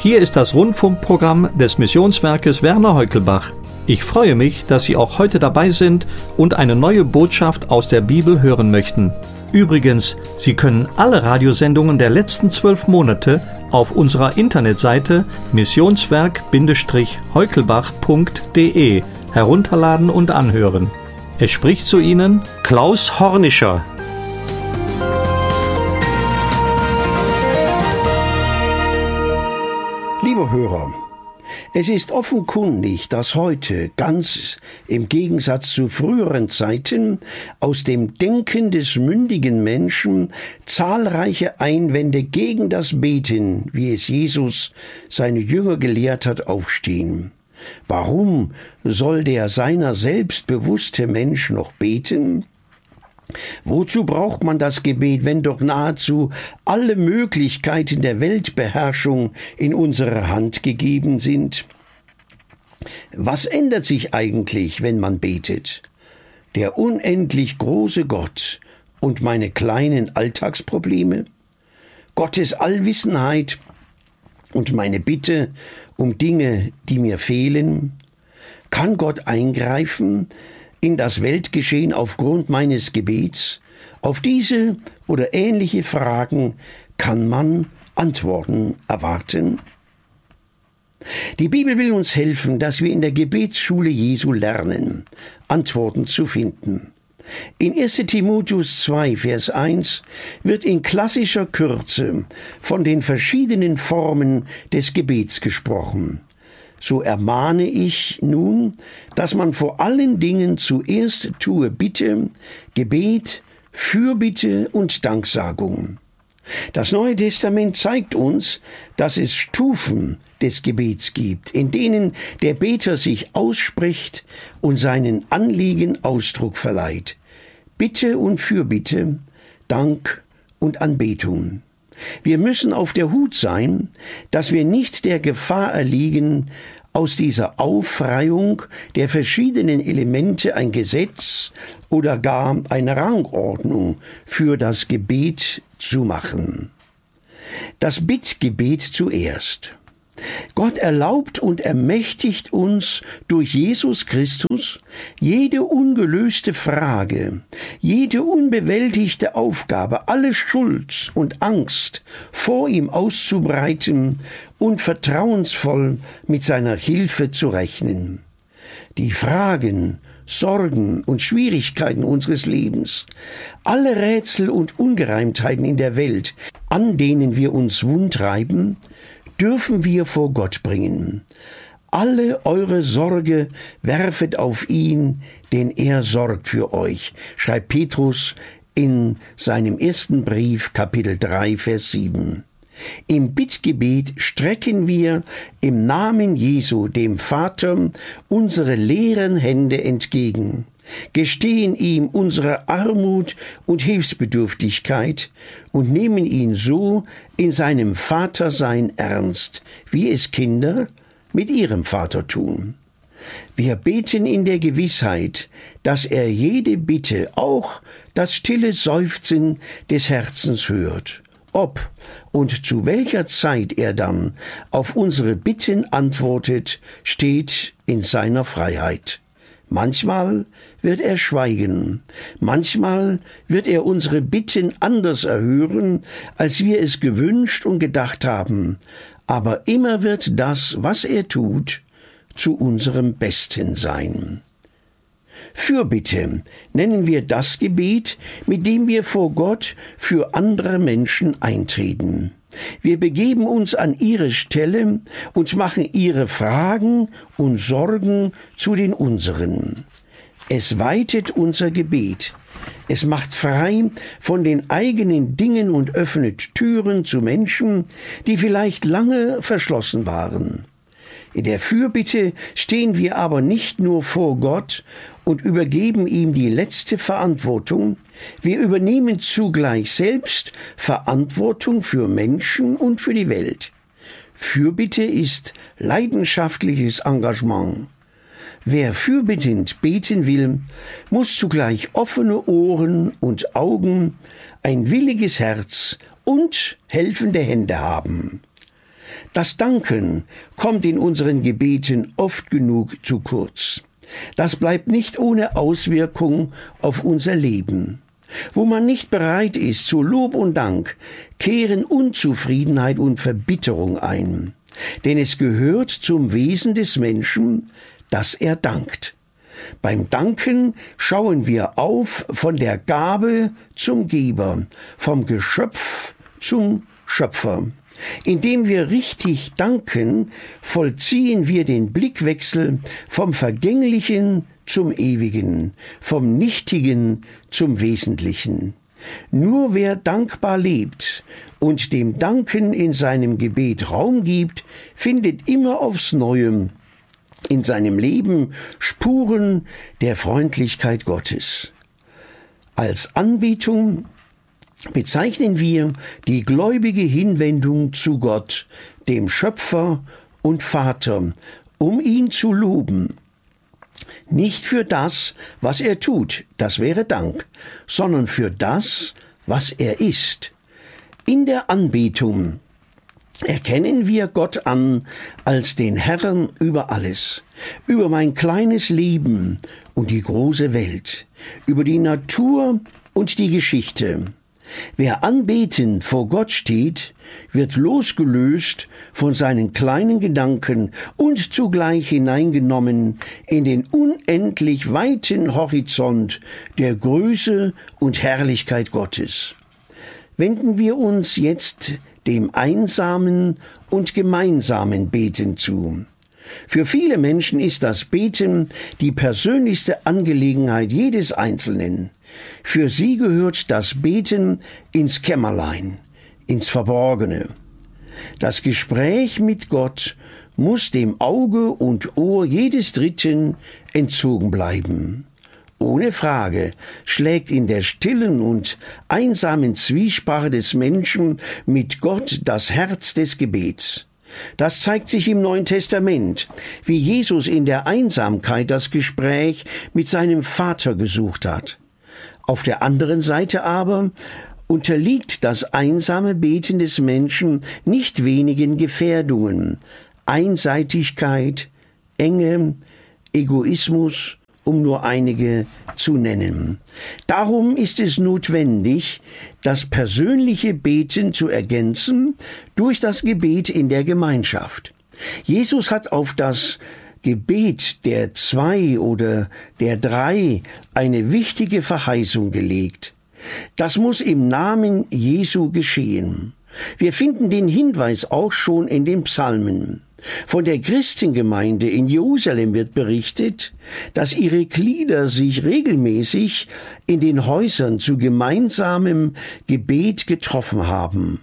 Hier ist das Rundfunkprogramm des Missionswerkes Werner Heukelbach. Ich freue mich, dass Sie auch heute dabei sind und eine neue Botschaft aus der Bibel hören möchten. Übrigens, Sie können alle Radiosendungen der letzten 12 Monate auf unserer Internetseite missionswerk-heukelbach.de herunterladen und anhören. Es spricht zu Ihnen Klaus Hornischer. Lieber Hörer, es ist offenkundig, dass heute, ganz im Gegensatz zu früheren Zeiten, aus dem Denken des mündigen Menschen zahlreiche Einwände gegen das Beten, wie es Jesus seine Jünger gelehrt hat, aufstehen. Warum soll der seiner selbst bewusste Mensch noch beten? Wozu braucht man das Gebet, wenn doch nahezu alle Möglichkeiten der Weltbeherrschung in unsere Hand gegeben sind? Was ändert sich eigentlich, wenn man betet? Der unendlich große Gott und meine kleinen Alltagsprobleme? Gottes Allwissenheit und meine Bitte um Dinge, die mir fehlen? Kann Gott eingreifen in das Weltgeschehen aufgrund meines Gebets? Auf diese oder ähnliche Fragen kann man Antworten erwarten. Die Bibel will uns helfen, dass wir in der Gebetsschule Jesu lernen, Antworten zu finden. In 1. Timotheus 2, Vers 1 wird in klassischer Kürze von den verschiedenen Formen des Gebets gesprochen. So ermahne ich nun, dass man vor allen Dingen zuerst tue Bitte, Gebet, Fürbitte und Danksagung. Das Neue Testament zeigt uns, dass es Stufen des Gebets gibt, in denen der Beter sich ausspricht und seinen Anliegen Ausdruck verleiht. Bitte und Fürbitte, Dank und Anbetung. Wir müssen auf der Hut sein, dass wir nicht der Gefahr erliegen, aus dieser Aufreihung der verschiedenen Elemente ein Gesetz oder gar eine Rangordnung für das Gebet zu machen. Das Bittgebet zuerst. Gott erlaubt und ermächtigt uns durch Jesus Christus, jede ungelöste Frage, jede unbewältigte Aufgabe, alle Schuld und Angst vor ihm auszubreiten und vertrauensvoll mit seiner Hilfe zu rechnen. Die Fragen, Sorgen und Schwierigkeiten unseres Lebens, alle Rätsel und Ungereimtheiten in der Welt, an denen wir uns wundreiben, dürfen wir vor Gott bringen. Alle eure Sorge werfet auf ihn, denn er sorgt für euch, schreibt Petrus in seinem ersten Brief, Kapitel 3, Vers 7. Im Bittgebet strecken wir im Namen Jesu, dem Vater, unsere leeren Hände entgegen, gestehen ihm unsere Armut und Hilfsbedürftigkeit und nehmen ihn so in seinem Vatersein ernst, wie es Kinder mit ihrem Vater tun. Wir beten in der Gewissheit, dass er jede Bitte, auch das stille Seufzen des Herzens hört. Ob und zu welcher Zeit er dann auf unsere Bitten antwortet, steht in seiner Freiheit. Manchmal wird er schweigen, manchmal wird er unsere Bitten anders erhören, als wir es gewünscht und gedacht haben, aber immer wird das, was er tut, zu unserem Besten sein. Fürbitte nennen wir das Gebet, mit dem wir vor Gott für andere Menschen eintreten. Wir begeben uns an ihre Stelle und machen ihre Fragen und Sorgen zu den unseren. Es weitet unser Gebet. Es macht frei von den eigenen Dingen und öffnet Türen zu Menschen, die vielleicht lange verschlossen waren. In der Fürbitte stehen wir aber nicht nur vor Gott und übergeben ihm die letzte Verantwortung, wir übernehmen zugleich selbst Verantwortung für Menschen und für die Welt. Fürbitte ist leidenschaftliches Engagement. Wer fürbittend beten will, muss zugleich offene Ohren und Augen, ein williges Herz und helfende Hände haben. Das Danken kommt in unseren Gebeten oft genug zu kurz. Das bleibt nicht ohne Auswirkung auf unser Leben. Wo man nicht bereit ist zu Lob und Dank, kehren Unzufriedenheit und Verbitterung ein. Denn es gehört zum Wesen des Menschen, dass er dankt. Beim Danken schauen wir auf von der Gabe zum Geber, vom Geschöpf zum Schöpfer. Indem wir richtig danken, vollziehen wir den Blickwechsel vom Vergänglichen zum Ewigen, vom Nichtigen zum Wesentlichen. Nur wer dankbar lebt und dem Danken in seinem Gebet Raum gibt, findet immer aufs Neue in seinem Leben Spuren der Freundlichkeit Gottes. Als Anbetung bezeichnen wir die gläubige Hinwendung zu Gott, dem Schöpfer und Vater, um ihn zu loben. Nicht für das, was er tut, das wäre Dank, sondern für das, was er ist. In der Anbetung erkennen wir Gott an als den Herrn über alles, über mein kleines Leben und die große Welt, über die Natur und die Geschichte. Wer anbetend vor Gott steht, wird losgelöst von seinen kleinen Gedanken und zugleich hineingenommen in den unendlich weiten Horizont der Größe und Herrlichkeit Gottes. Wenden wir uns jetzt dem einsamen und gemeinsamen Beten zu. Für viele Menschen ist das Beten die persönlichste Angelegenheit jedes Einzelnen. Für sie gehört das Beten ins Kämmerlein, ins Verborgene. Das Gespräch mit Gott muss dem Auge und Ohr jedes Dritten entzogen bleiben. Ohne Frage schlägt in der stillen und einsamen Zwiesprache des Menschen mit Gott das Herz des Gebets. Das zeigt sich im Neuen Testament, wie Jesus in der Einsamkeit das Gespräch mit seinem Vater gesucht hat. Auf der anderen Seite aber unterliegt das einsame Beten des Menschen nicht wenigen Gefährdungen: Einseitigkeit, Enge, Egoismus, um nur einige zu nennen. Darum ist es notwendig, das persönliche Beten zu ergänzen durch das Gebet in der Gemeinschaft. Jesus hat auf das Gebet der 2 oder der 3 eine wichtige Verheißung gelegt. Das muss im Namen Jesu geschehen. Wir finden den Hinweis auch schon in den Psalmen. Von der Christengemeinde in Jerusalem wird berichtet, dass ihre Glieder sich regelmäßig in den Häusern zu gemeinsamem Gebet getroffen haben.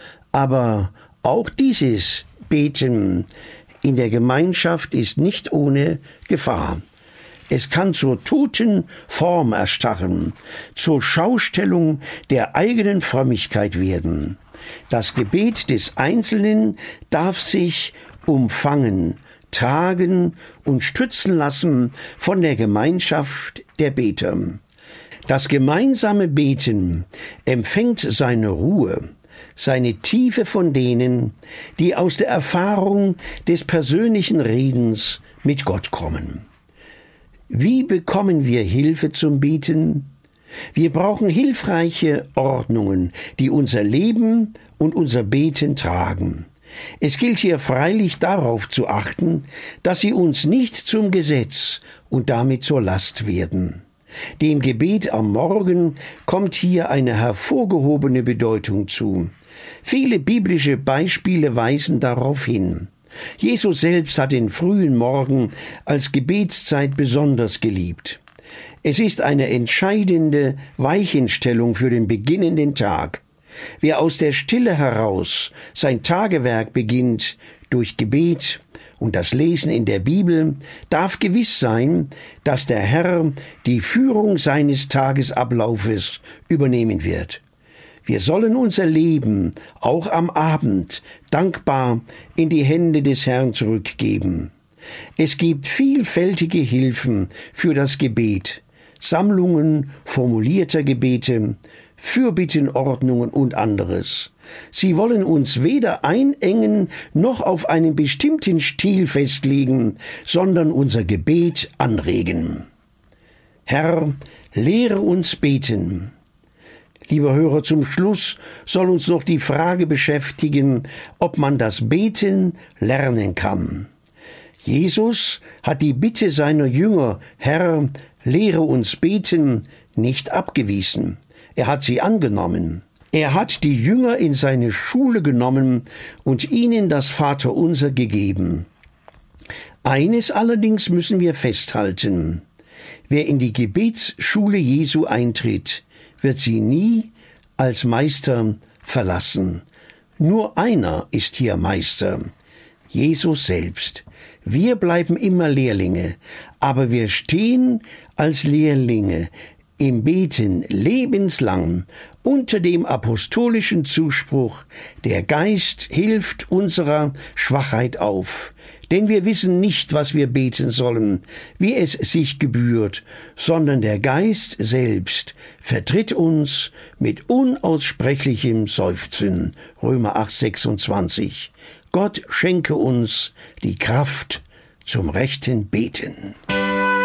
Aber auch dieses Beten in der Gemeinschaft ist nicht ohne Gefahr. Es kann zur toten Form erstarren, zur Schaustellung der eigenen Frömmigkeit werden. Das Gebet des Einzelnen darf sich umfangen, tragen und stützen lassen von der Gemeinschaft der Beter. Das gemeinsame Beten empfängt seine Ruhe, seine Tiefe von denen, die aus der Erfahrung des persönlichen Redens mit Gott kommen. Wie bekommen wir Hilfe zum Beten? Wir brauchen hilfreiche Ordnungen, die unser Leben und unser Beten tragen. Es gilt hier freilich darauf zu achten, dass sie uns nicht zum Gesetz und damit zur Last werden. Dem Gebet am Morgen kommt hier eine hervorgehobene Bedeutung zu. Viele biblische Beispiele weisen darauf hin. Jesus selbst hat den frühen Morgen als Gebetszeit besonders geliebt. Es ist eine entscheidende Weichenstellung für den beginnenden Tag. Wer aus der Stille heraus sein Tagewerk beginnt durch Gebet und das Lesen in der Bibel, darf gewiss sein, dass der Herr die Führung seines Tagesablaufes übernehmen wird. Wir sollen unser Leben auch am Abend dankbar in die Hände des Herrn zurückgeben. Es gibt vielfältige Hilfen für das Gebet, Sammlungen formulierter Gebete, Fürbittenordnungen und anderes. Sie wollen uns weder einengen noch auf einen bestimmten Stil festlegen, sondern unser Gebet anregen. Herr, lehre uns beten. Lieber Hörer, zum Schluss soll uns noch die Frage beschäftigen, ob man das Beten lernen kann. Jesus hat die Bitte seiner Jünger, Herr, lehre uns beten, nicht abgewiesen. Er hat sie angenommen. Er hat die Jünger in seine Schule genommen und ihnen das Vaterunser gegeben. Eines allerdings müssen wir festhalten. Wer in die Gebetsschule Jesu eintritt, wird sie nie als Meister verlassen. Nur einer ist hier Meister, Jesus selbst. Wir bleiben immer Lehrlinge, aber wir stehen als Lehrlinge im Beten lebenslang unter dem apostolischen Zuspruch, der Geist hilft unserer Schwachheit auf. Denn wir wissen nicht, was wir beten sollen, wie es sich gebührt, sondern der Geist selbst vertritt uns mit unaussprechlichem Seufzen. Römer 8,26. Gott schenke uns die Kraft zum rechten Beten.